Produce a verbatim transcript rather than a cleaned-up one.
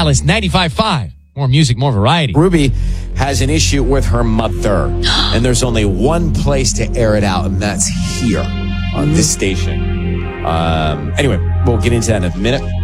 Alice ninety-five point five. More music, more variety. Ruby has an issue with her mother, and there's only one place to air it out, and that's here on this station. Um, anyway, we'll get into that in a minute.